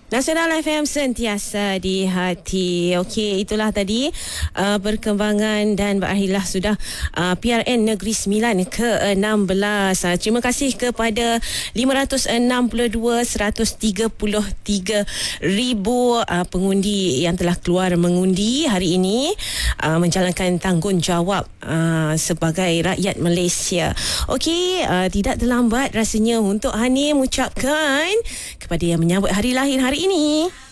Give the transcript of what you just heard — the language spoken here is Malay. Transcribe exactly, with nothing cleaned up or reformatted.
Nasional F M sentiasa di hati. Okey, itulah tadi uh, perkembangan dan berakhirlah sudah uh, P R N Negeri Sembilan ke enam belas. Uh, terima kasih kepada lima ratus enam puluh dua seratus tiga puluh tiga ribu uh, pengundi yang telah keluar mengundi hari ini, uh, menjalankan tanggungjawab uh, sebagai rakyat Malaysia. Okey, uh, tidak terlambat rasanya untuk Hani mengucapkan kepada yang menyambut hari lahir hari ini.